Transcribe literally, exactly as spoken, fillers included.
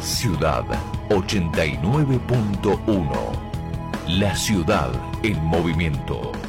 Ciudad ochenta y nueve punto uno. La ciudad en movimiento.